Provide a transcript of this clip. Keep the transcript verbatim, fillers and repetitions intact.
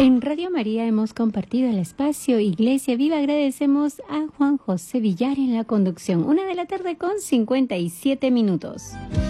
En Radio María hemos compartido el espacio Iglesia Viva. Agradecemos a Juan José Villar en la conducción. Una de la tarde con cincuenta y siete minutos.